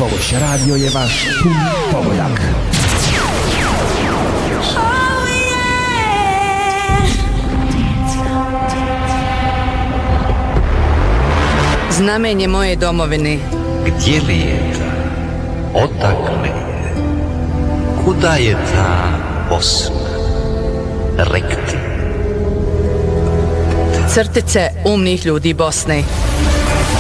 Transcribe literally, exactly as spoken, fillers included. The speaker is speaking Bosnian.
Voš radio je vaš pun pogodak. Znamenje moje domovine. Gdje li je ta? Odakle je? Kuda je ta Bosna? Rekti. Crtice umnih ljudi Bosne.